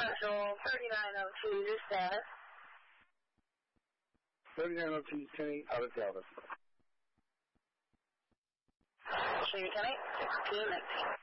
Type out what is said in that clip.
Central 3902 status. 3902 10 out of Dallas. Shady 10-8, 1619.